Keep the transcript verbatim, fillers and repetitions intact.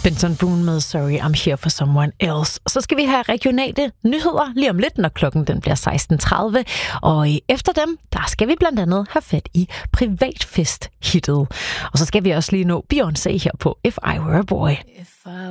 Benson Boone med Sorry, I'm Here for Someone Else. Så skal vi have regionale nyheder lige om lidt, når klokken den bliver seksten tredive. Og efter dem, der skal vi blandt andet have fat i privatfest-hittet. Og så skal vi også lige nå Beyoncé her på If I Were a Boy.